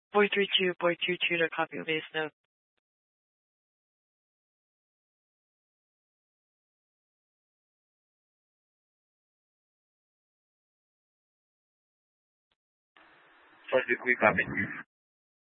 432 to copy base note. First we copy.